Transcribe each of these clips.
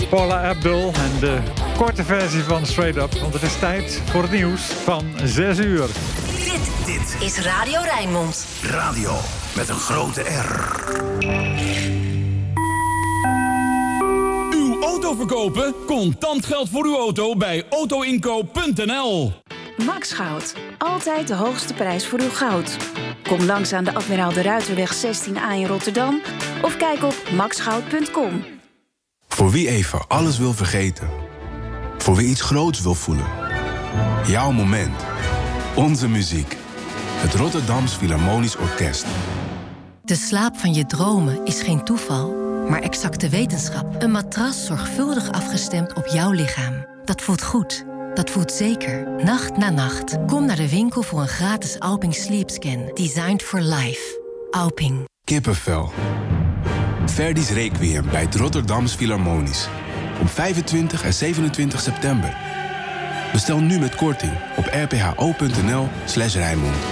Paula Abdul en de korte versie van Straight Up. Want het is tijd voor het nieuws van 6 uur. Dit is Radio Rijnmond. Radio met een grote R. Uw auto verkopen? Contant geld voor uw auto bij autoinkoop.nl. Max Goud. Altijd de hoogste prijs voor uw goud. Kom langs aan de Admiraal de Ruiterweg 16A in Rotterdam of kijk op maxgoud.com. Voor wie even alles wil vergeten. Voor wie iets groots wil voelen. Jouw moment. Onze muziek. Het Rotterdams Philharmonisch Orkest. De slaap van je dromen is geen toeval, maar exacte wetenschap. Een matras zorgvuldig afgestemd op jouw lichaam. Dat voelt goed. Dat voelt zeker. Nacht na nacht. Kom naar de winkel voor een gratis Alping Sleep Scan. Designed for life. Alping. Kippenvel. Verdi's Requiem bij het Rotterdams Philharmonisch. Op 25 en 27 september. Bestel nu met korting op rpho.nl/Rijnmond.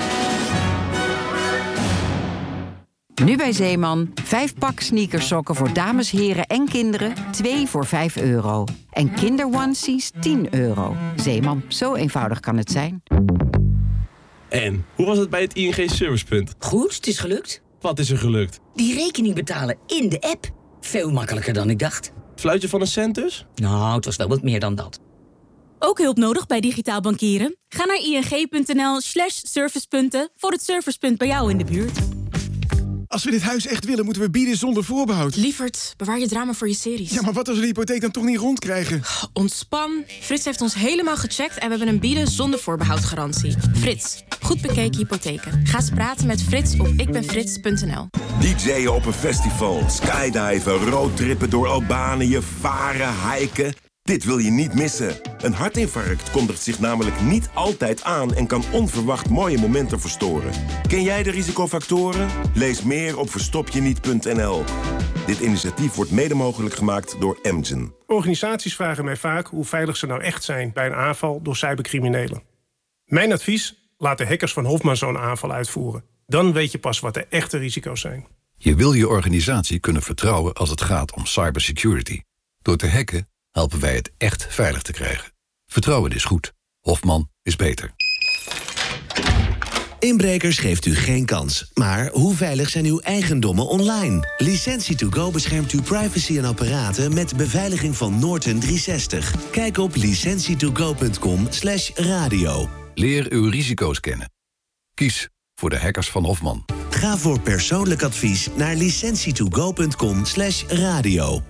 Nu bij Zeeman. 5 pak sneakersokken voor dames, heren en kinderen. 2 voor €5. En kinderonesies €10. Zeeman, zo eenvoudig kan het zijn. En, hoe was het bij het ING Servicepunt? Goed, het is gelukt. Wat is er gelukt? Die rekening betalen in de app. Veel makkelijker dan ik dacht. Fluitje van een cent dus? Nou, het was wel wat meer dan dat. Ook hulp nodig bij digitaal bankieren? Ga naar ing.nl/servicepunten voor het servicepunt bij jou in de buurt. Als we dit huis echt willen, moeten we bieden zonder voorbehoud. Lievert, bewaar je drama voor je series. Ja, maar wat als we de hypotheek dan toch niet rondkrijgen? Ontspan. Frits heeft ons helemaal gecheckt en we hebben een bieden zonder voorbehoud garantie. Frits, goed bekeken hypotheken. Ga eens praten met Frits op ikbenfrits.nl. DJ'en op een festival, skydiven, roadtrippen door Albanië, varen, hiken. Dit wil je niet missen. Een hartinfarct kondigt zich namelijk niet altijd aan en kan onverwacht mooie momenten verstoren. Ken jij de risicofactoren? Lees meer op verstopjeniet.nl. Dit initiatief wordt mede mogelijk gemaakt door Amgen. Organisaties vragen mij vaak hoe veilig ze nou echt zijn bij een aanval door cybercriminelen. Mijn advies? Laat de hackers van Hofman zo'n aanval uitvoeren. Dan weet je pas wat de echte risico's zijn. Je wil je organisatie kunnen vertrouwen als het gaat om cybersecurity. Door te hacken helpen wij het echt veilig te krijgen. Vertrouwen is goed. Hofman is beter. Inbrekers geeft u geen kans. Maar hoe veilig zijn uw eigendommen online? Licentie2Go beschermt uw privacy en apparaten met beveiliging van Norton 360. Kijk op licentietogo.com/radio. Leer uw risico's kennen. Kies voor de hackers van Hofman. Ga voor persoonlijk advies naar licentietogo.com/radio.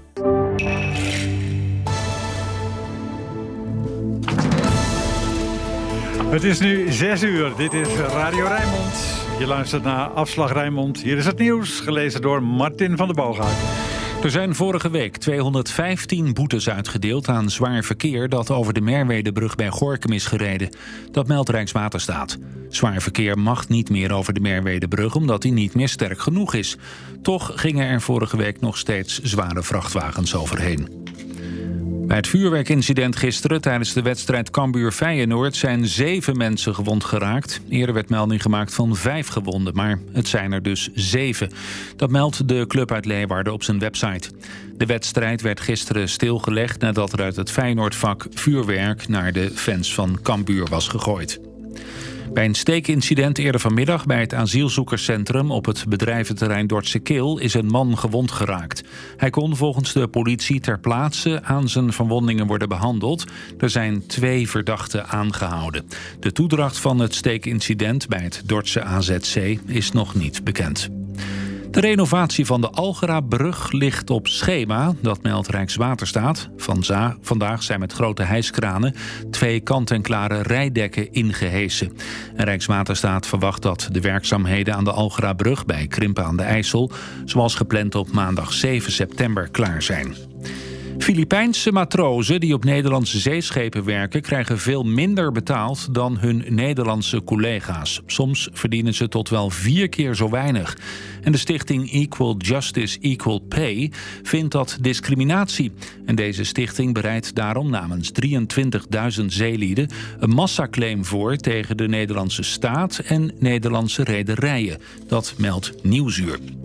Het is nu 6 uur. Dit is Radio Rijnmond. Je luistert naar Afslag Rijnmond. Hier is het nieuws, gelezen door Martin van der Boogaard. Er zijn vorige week 215 boetes uitgedeeld aan zwaar verkeer dat over de Merwedebrug bij Gorinchem is gereden. Dat meldt Rijkswaterstaat. Zwaar verkeer mag niet meer over de Merwedebrug omdat die niet meer sterk genoeg is. Toch gingen er vorige week nog steeds zware vrachtwagens overheen. Bij het vuurwerkincident gisteren tijdens de wedstrijd Cambuur-Feyenoord zijn 7 mensen gewond geraakt. Eerder werd melding gemaakt van 5 gewonden, maar het zijn er dus 7. Dat meldt de club uit Leeuwarden op zijn website. De wedstrijd werd gisteren stilgelegd nadat er uit het Feyenoordvak vuurwerk naar de fans van Cambuur was gegooid. Bij een steekincident eerder vanmiddag bij het asielzoekerscentrum op het bedrijventerrein Dordtse Kil is een man gewond geraakt. Hij kon volgens de politie ter plaatse aan zijn verwondingen worden behandeld. Er zijn 2 verdachten aangehouden. De toedracht van het steekincident bij het Dordtse AZC is nog niet bekend. De renovatie van de Algerabrug ligt op schema, dat meldt Rijkswaterstaat. Vandaag zijn met grote hijskranen 2 kant-en-klare rijdekken ingehesen. En Rijkswaterstaat verwacht dat de werkzaamheden aan de Algerabrug bij Krimpen aan de IJssel, zoals gepland op maandag 7 september, klaar zijn. Filipijnse matrozen die op Nederlandse zeeschepen werken krijgen veel minder betaald dan hun Nederlandse collega's. Soms verdienen ze tot wel 4 keer zo weinig. En de stichting Equal Justice Equal Pay vindt dat discriminatie. En deze stichting bereidt daarom namens 23.000 zeelieden een massaclaim voor tegen de Nederlandse staat en Nederlandse rederijen. Dat meldt Nieuwsuur.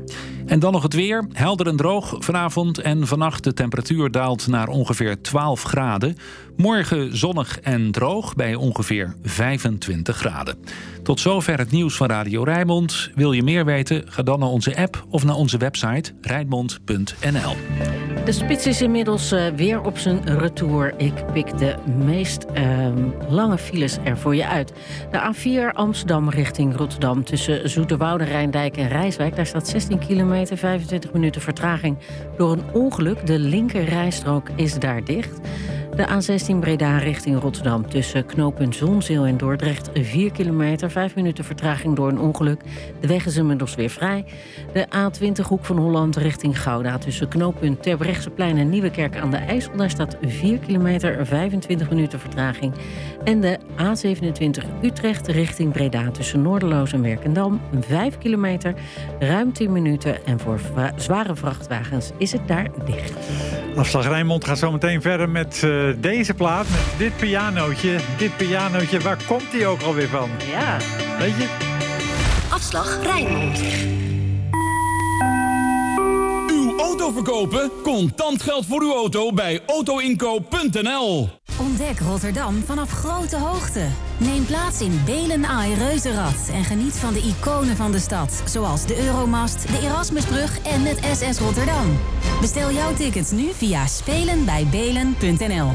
En dan nog het weer. Helder en droog vanavond en vannacht. De temperatuur daalt naar ongeveer 12 graden. Morgen zonnig en droog bij ongeveer 25 graden. Tot zover het nieuws van Radio Rijnmond. Wil je meer weten? Ga dan naar onze app of naar onze website rijnmond.nl. De spits is inmiddels weer op zijn retour. Ik pik de meest lange files er voor je uit. De A4 Amsterdam richting Rotterdam tussen Zoeterwoude, Rijndijk en Rijswijk. Daar staat 16 kilometer, 25 minuten vertraging door een ongeluk. De linker rijstrook is daar dicht. De A16 Breda richting Rotterdam tussen knooppunt Zonzeel en Dordrecht 4 kilometer, 5 minuten vertraging door een ongeluk. De weg is inmiddels weer vrij. De A20 Hoek van Holland richting Gouda tussen knooppunt Terbrechtseplein en Nieuwekerk aan de IJssel. Daar staat 4 kilometer, 25 minuten vertraging. En de A27 Utrecht richting Breda tussen Noorderloos en Werkendam 5 kilometer, ruim 10 minuten. En voor zware vrachtwagens is het daar dicht. Afslag Rijnmond gaat zo meteen verder met deze plaat, met dit pianootje. Dit pianootje, waar komt die ook alweer van? Ja. Weet je? Afslag Rijnmond. Uw auto verkopen? Contant geld voor uw auto bij autoinkoop.nl. Ontdek Rotterdam vanaf grote hoogte. Neem plaats in Belen Ai Reuzenrad en geniet van de iconen van de stad. Zoals de Euromast, de Erasmusbrug en het SS Rotterdam. Bestel jouw tickets nu via spelenbijbelen.nl.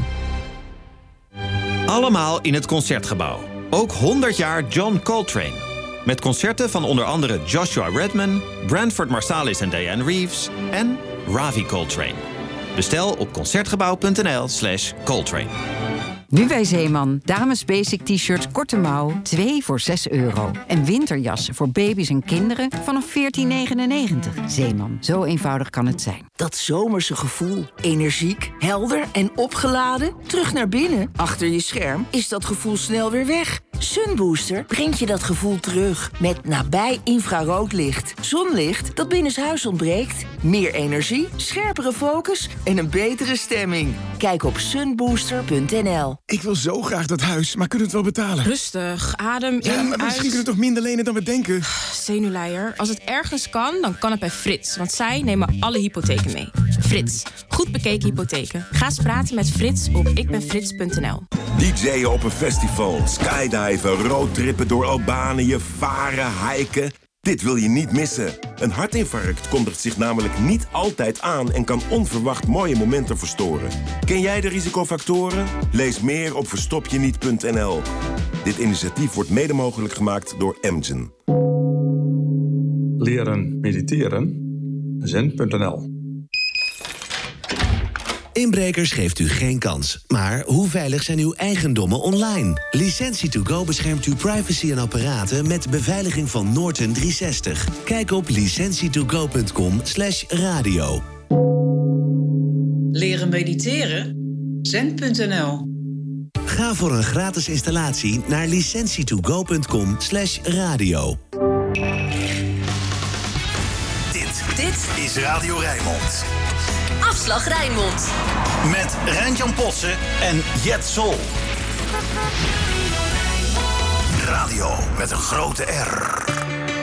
Allemaal in het Concertgebouw. Ook 100 jaar John Coltrane. Met concerten van onder andere Joshua Redman, Branford Marsalis en Diane Reeves en Ravi Coltrane. Bestel op concertgebouw.nl/Coltrane. Nu bij Zeeman. Dames basic t-shirts korte mouw, 2 voor €6. En winterjassen voor baby's en kinderen vanaf €14,99. Zeeman, zo eenvoudig kan het zijn. Dat zomerse gevoel. Energiek, helder en opgeladen. Terug naar binnen. Achter je scherm is dat gevoel snel weer weg. Sunbooster brengt je dat gevoel terug. Met nabij infraroodlicht. Zonlicht dat binnenshuis ontbreekt. Meer energie, scherpere focus en een betere stemming. Kijk op sunbooster.nl. Ik wil zo graag dat huis, maar kunnen we het wel betalen? Rustig, adem in, maar misschien kunnen we toch minder lenen dan we denken? Zenuwleier. Als het ergens kan, dan kan het bij Frits. Want zij nemen alle hypotheken mee. Frits. Goed bekeken hypotheken. Ga eens praten met Frits op ikbenfrits.nl. DJ'en op een festival, skydiven, roadtrippen door Albanië, varen, hiken. Dit wil je niet missen. Een hartinfarct kondigt zich namelijk niet altijd aan en kan onverwacht mooie momenten verstoren. Ken jij de risicofactoren? Lees meer op verstopjeniet.nl. Dit initiatief wordt mede mogelijk gemaakt door Amgen. Leren mediteren? Zen.nl. Inbrekers geeft u geen kans. Maar hoe veilig zijn uw eigendommen online? Licentie2Go beschermt uw privacy en apparaten met beveiliging van Norton 360. Kijk op licentietogo.com/radio. Leren mediteren? Zen.nl. Ga voor een gratis installatie naar licentietogo.com/radio. Dit is Radio Rijnmond. Afslag Rijnmond. Met Rijntjan Possen en Jet Sol. Radio met een grote R.